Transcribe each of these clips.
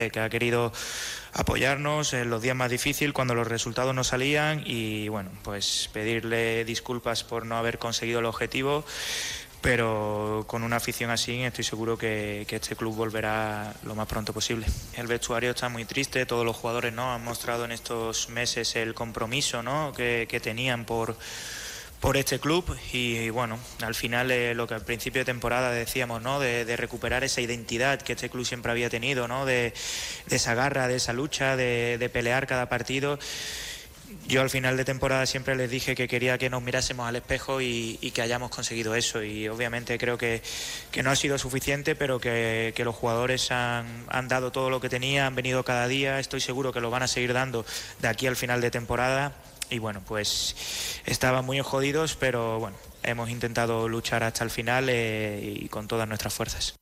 que ha querido apoyarnos en los días más difíciles cuando los resultados no salían y bueno, pues pedirle disculpas por no haber conseguido el objetivo, pero con una afición así estoy seguro que este club volverá lo más pronto posible. El vestuario está muy triste, todos los jugadores, ¿no?, han mostrado en estos meses el compromiso, ¿no?, que tenían por este club y bueno, al final lo que al principio de temporada decíamos, ¿no?, de recuperar esa identidad que este club siempre había tenido, ¿no?, de esa garra, de esa lucha, de pelear cada partido. Yo al final de temporada siempre les dije que quería que nos mirásemos al espejo y que hayamos conseguido eso, y obviamente creo que no ha sido suficiente, pero que los jugadores han dado todo lo que tenían, han venido cada día, estoy seguro que lo van a seguir dando de aquí al final de temporada. Y bueno, pues estaban muy jodidos, pero bueno, hemos intentado luchar hasta el final y con todas nuestras fuerzas.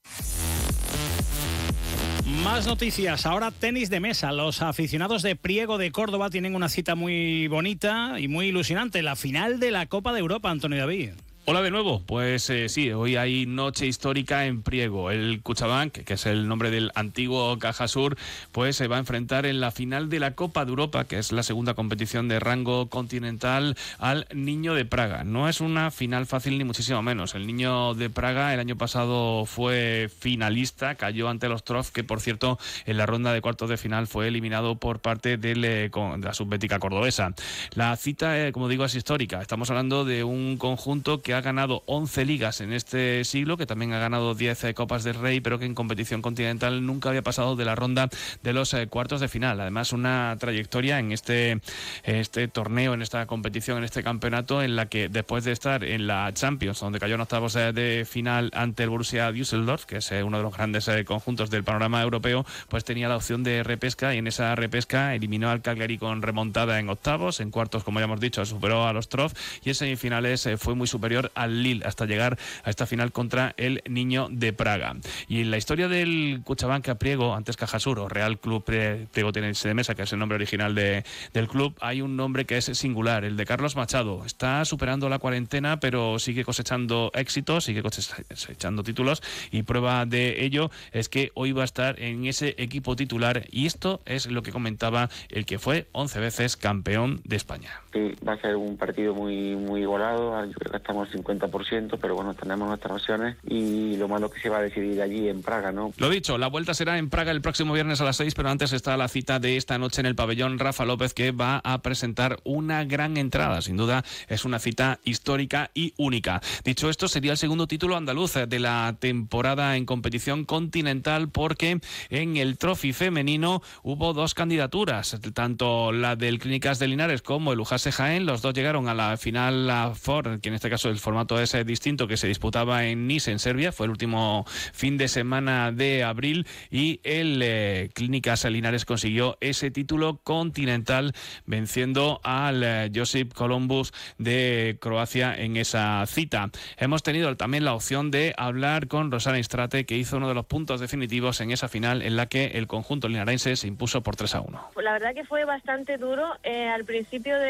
Más noticias, ahora tenis de mesa. Los aficionados de Priego de Córdoba tienen una cita muy bonita y muy ilusionante, la final de la Copa de Europa, Antonio David. Hola de nuevo, pues sí, hoy hay noche histórica en Priego. El Cuchabank, que es el nombre del antiguo Cajasur, pues se va a enfrentar en la final de la Copa de Europa, que es la segunda competición de rango continental, al Niño de Praga. No es una final fácil ni muchísimo menos. El Niño de Praga el año pasado fue finalista, cayó ante los Trof, que por cierto en la ronda de cuartos de final fue eliminado por parte de la subbética cordobesa. La cita, como digo, es histórica. Estamos hablando de un conjunto que ha ganado 11 ligas en este siglo, que también ha ganado 10 Copas del Rey, pero que en competición continental nunca había pasado de la ronda de los cuartos de final. Además, una trayectoria en este torneo, en esta competición, en este campeonato, en la que después de estar en la Champions, donde cayó en octavos de final ante el Borussia Düsseldorf, que es uno de los grandes conjuntos del panorama europeo, pues tenía la opción de repesca, y en esa repesca eliminó al Cagliari con remontada en octavos. En cuartos, como ya hemos dicho, superó a los Trof, y en semifinales fue muy superior al Lille hasta llegar a esta final contra el Niño de Praga. Y en la historia del Cuchabank Priego, antes Cajasur o Real Club Priego Tenis de Mesa, que es el nombre original del club, hay un nombre que es singular, el de Carlos Machado. Está superando la cuarentena, pero sigue cosechando éxitos, sigue cosechando títulos, y prueba de ello es que hoy va a estar en ese equipo titular, y esto es lo que comentaba el que fue 11 veces campeón de España. Sí, va a ser un partido muy, muy igualado. Yo creo que estamos 50%, pero bueno, tenemos nuestras opciones, y lo malo que se va a decidir allí en Praga, ¿no? Lo dicho, la vuelta será en Praga el próximo viernes a las 6, pero antes está la cita de esta noche en el pabellón Rafa López, que va a presentar una gran entrada. Sin duda es una cita histórica y única. Dicho esto, sería el segundo título andaluz de la temporada en competición continental, porque en el Trophy femenino hubo dos candidaturas, tanto la del Clínicas de Linares como el Ujase Jaén. Los dos llegaron a la final Ford, que en este caso el formato es distinto, que se disputaba en Niš, en Serbia. Fue el último fin de semana de abril, y el Clínicas Linares consiguió ese título continental, venciendo al Josip Columbus de Croacia en esa cita. Hemos tenido también la opción de hablar con Rosana Istrate, que hizo uno de los puntos definitivos en esa final, en la que el conjunto linarense se impuso por 3-1. Pues la verdad que fue bastante duro. Al principio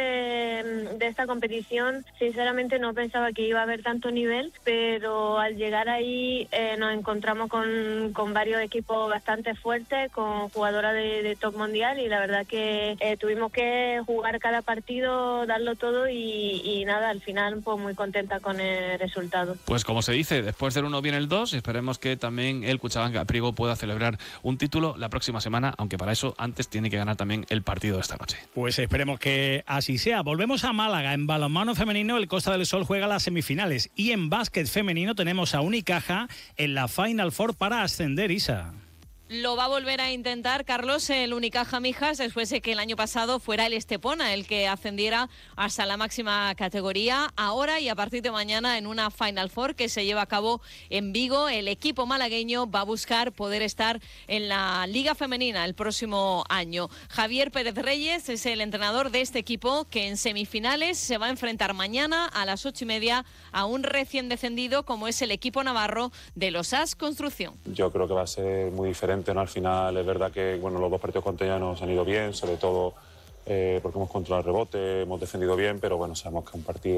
de esta competición, sinceramente no pensaba que iba a haber tanto nivel, pero al llegar ahí nos encontramos con varios equipos bastante fuertes, con jugadoras de top mundial, y la verdad que tuvimos que jugar cada partido, darlo todo, y nada, al final pues muy contenta con el resultado. Pues como se dice, después del 1 viene el 2, y esperemos que también el Cuchabank Priego pueda celebrar un título la próxima semana, aunque para eso antes tiene que ganar también el partido de esta noche. Pues esperemos que así sea. Volvemos a Málaga. En balonmano femenino, el Costa del Sol juega las semifinales, y en básquet femenino tenemos a Unicaja en la Final Four para ascender, Isa. Lo va a volver a intentar, Carlos, el Unicaja Mijas, después de que el año pasado fuera el Estepona el que ascendiera hasta la máxima categoría. Ahora y a partir de mañana, en una Final Four que se lleva a cabo en Vigo, el equipo malagueño va a buscar poder estar en la Liga Femenina el próximo año. Javier Pérez Reyes es el entrenador de este equipo, que en semifinales se va a enfrentar mañana a las 8:30 a un recién descendido como es el equipo navarro de los As Construcción. Yo creo que va a ser muy diferente, ¿no? Al final es verdad que bueno, los dos partidos contra ella nos han ido bien, sobre todo porque hemos controlado el rebote, hemos defendido bien, pero bueno, sabemos que es un partido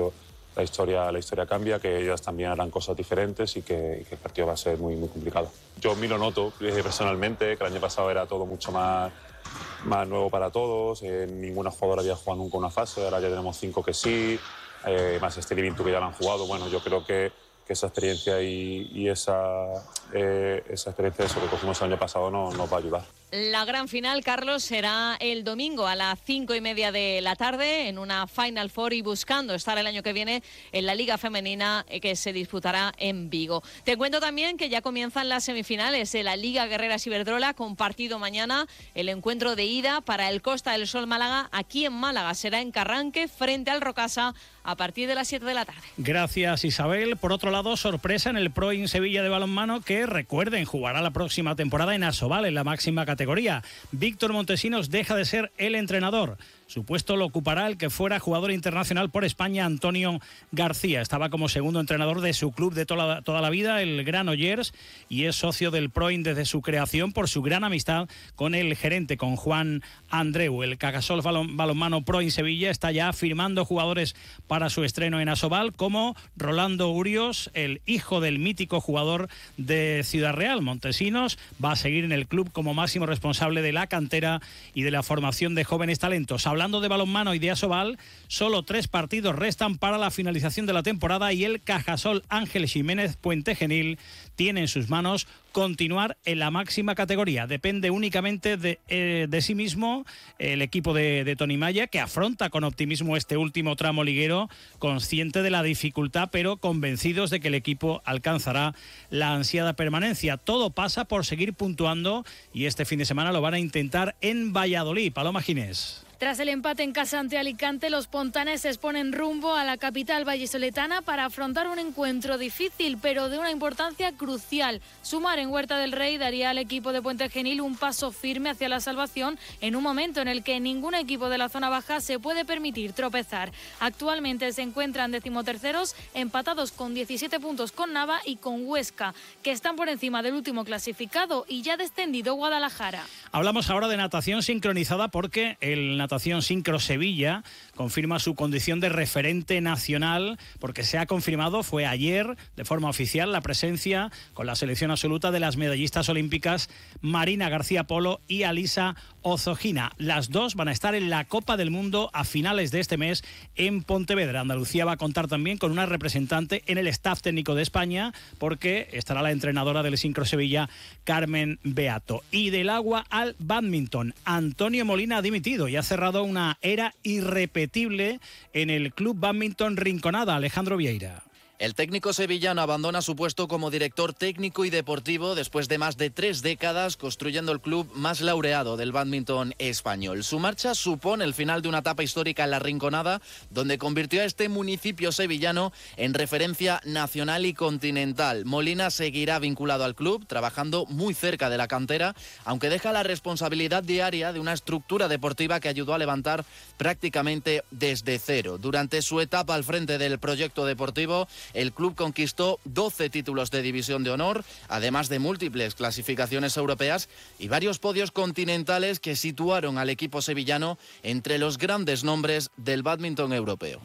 la historia cambia, que ellas también harán cosas diferentes y que el partido va a ser muy, muy complicado. Yo me lo noto personalmente, que el año pasado era todo mucho más nuevo para todos, ninguna jugadora había jugado nunca una fase, ahora ya tenemos 5 que sí, más este Livintu que ya lo han jugado. Bueno, yo creo que esa experiencia y esa experiencia de eso que cogimos el año pasado nos va a ayudar. La gran final, Carlos, será el domingo a las 5:30 de la tarde en una Final Four y buscando estar el año que viene en la Liga Femenina que se disputará en Vigo. Te cuento también que ya comienzan las semifinales de la Liga Guerreras Iberdrola con partido mañana, el encuentro de ida para el Costa del Sol Málaga aquí en Málaga. Será en Carranque frente al Rocasa a partir de las 7 de la tarde. Gracias, Isabel. Por otro lado, sorpresa en el Pro In Sevilla de balonmano, que recuerden, jugará la próxima temporada en Asobal, en la máxima categoría. Víctor Montesinos deja de ser el entrenador. Su puesto lo ocupará el que fuera jugador internacional por España, Antonio García. Estaba como segundo entrenador de su club de toda la vida, el Granollers, y es socio del Proin desde su creación por su gran amistad con el gerente, con Juan Andreu. El Cajasol Balonmano Proin Sevilla está ya firmando jugadores para su estreno en Asobal, como Rolando Urios, el hijo del mítico jugador de Ciudad Real. Montesinos va a seguir en el club como máximo responsable de la cantera y de la formación de jóvenes talentos. Hablando de balonmano y de Asobal, solo 3 partidos restan para la finalización de la temporada y el Cajasol Ángel Jiménez Puente Genil tiene en sus manos continuar en la máxima categoría. Depende únicamente de sí mismo el equipo de Tony Maya, que afronta con optimismo este último tramo liguero, consciente de la dificultad, pero convencidos de que el equipo alcanzará la ansiada permanencia. Todo pasa por seguir puntuando y este fin de semana lo van a intentar en Valladolid. Paloma Ginés. Tras el empate en casa ante Alicante, los pontaneses ponen rumbo a la capital vallisoletana para afrontar un encuentro difícil, pero de una importancia crucial. Sumar en Huerta del Rey daría al equipo de Puente Genil un paso firme hacia la salvación en un momento en el que ningún equipo de la zona baja se puede permitir tropezar. Actualmente se encuentran 13º, empatados con 17 puntos con Nava y con Huesca, que están por encima del último clasificado y ya descendido Guadalajara. Hablamos ahora de natación sincronizada porque el Natación Sincro Sevilla confirma su condición de referente nacional, porque se ha confirmado, fue ayer de forma oficial, la presencia con la selección absoluta de las medallistas olímpicas Marina García Polo y Alisa Ozogina. Las dos van a estar en la Copa del Mundo a finales de este mes en Pontevedra. Andalucía va a contar también con una representante en el staff técnico de España, porque estará la entrenadora del Sincro Sevilla, Carmen Beato. Y del agua al bádminton, Antonio Molina ha dimitido y ha cerrado una era irrepetible en el Club Bádminton Rinconada. Alejandro Vieira. El técnico sevillano abandona su puesto como director técnico y deportivo después de más de 3 décadas construyendo el club más laureado del bádminton español. Su marcha supone el final de una etapa histórica en la Rinconada, donde convirtió a este municipio sevillano en referencia nacional y continental. Molina seguirá vinculado al club, trabajando muy cerca de la cantera, aunque deja la responsabilidad diaria de una estructura deportiva que ayudó a levantar prácticamente desde cero. Durante su etapa al frente del proyecto deportivo, el club conquistó 12 títulos de división de honor, además de múltiples clasificaciones europeas y varios podios continentales que situaron al equipo sevillano entre los grandes nombres del bádminton europeo.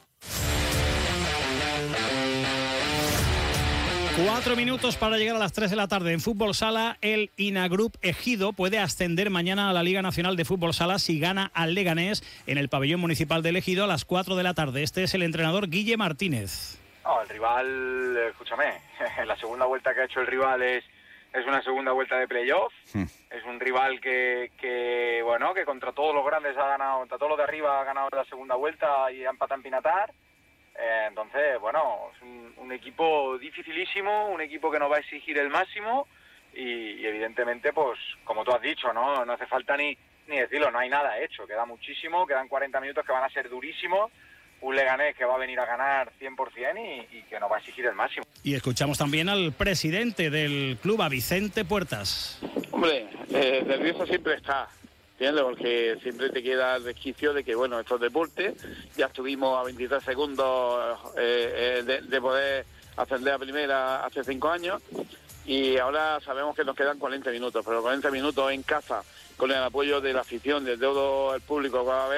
4 minutos para llegar a las 3 de la tarde. En Fútbol Sala, el Inagrup Ejido puede ascender mañana a la Liga Nacional de Fútbol Sala si gana al Leganés en el pabellón municipal del Ejido a las 4 de la tarde. Este es el entrenador Guille Martínez. No, el rival, escúchame, la segunda vuelta que ha hecho el rival es una segunda vuelta de playoff. Es un rival que contra todos los grandes ha ganado, contra todos los de arriba ha ganado la segunda vuelta y ha empatado en Pinatar. Entonces, es un equipo dificilísimo, un equipo que nos va a exigir el máximo y evidentemente, pues, como tú has dicho, no hace falta ni decirlo, no hay nada hecho, queda muchísimo, quedan 40 minutos que van a ser durísimos. Un Leganés que va a venir a ganar 100% y que nos va a exigir el máximo. Y escuchamos también al presidente del club, a Vicente Puertas. Hombre, nervioso siempre está, ¿entiendes? Porque siempre te queda el resquicio de que, esto es deporte. Ya estuvimos a 23 segundos de poder ascender a primera hace 5 años y ahora sabemos que nos quedan 40 minutos, pero 40 minutos en casa, con el apoyo de la afición, de todo el público que va a haber,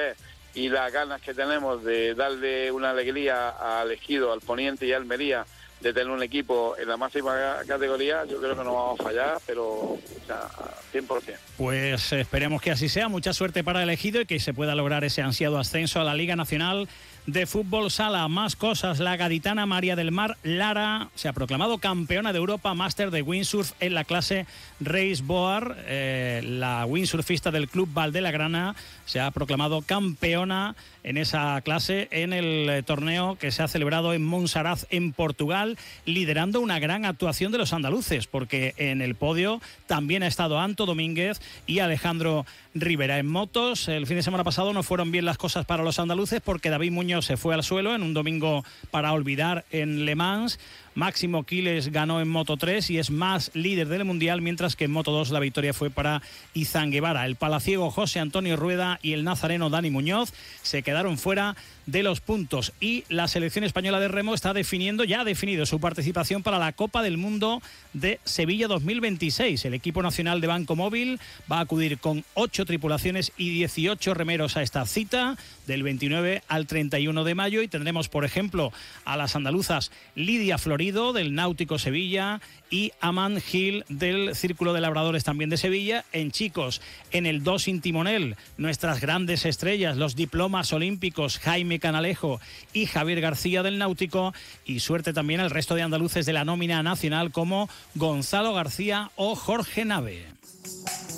y las ganas que tenemos de darle una alegría al Ejido, al Poniente y a Almería, de tener un equipo en la máxima categoría, yo creo que no vamos a fallar, pero o sea, 100%. Pues esperemos que así sea. Mucha suerte para el Ejido y que se pueda lograr ese ansiado ascenso a la Liga Nacional de Fútbol Sala. Más cosas. La gaditana María del Mar Lara se ha proclamado campeona de Europa Máster de Windsurf en la clase Race Board. La windsurfista del Club Valdelagrana se ha proclamado campeona en esa clase en el torneo que se ha celebrado en Monsaraz, en Portugal, liderando una gran actuación de los andaluces, porque en el podio también ha estado Anto Domínguez y Alejandro Rivera. En motos, el fin de semana pasado no fueron bien las cosas para los andaluces porque David Muñoz se fue al suelo en un domingo para olvidar en Le Mans. Máximo Quiles ganó en Moto 3 y es más líder del Mundial, mientras que en Moto 2 la victoria fue para Izan Guevara. El palaciego José Antonio Rueda y el nazareno Dani Muñoz se quedaron fuera de los puntos, y la selección española de remo ya ha definido su participación para la Copa del Mundo de Sevilla 2026. El equipo nacional de Banco Móvil va a acudir con 8 tripulaciones y 18 remeros a esta cita del 29 al 31 de mayo y tendremos, por ejemplo, a las andaluzas Lidia Florido del Náutico Sevilla y Aman Gil del Círculo de Labradores también de Sevilla. En chicos, en el 2 sin timonel, nuestras grandes estrellas, los diplomas olímpicos Jaime Canalejo y Javier García del Náutico, y suerte también al resto de andaluces de la nómina nacional como Gonzalo García o Jorge Nave.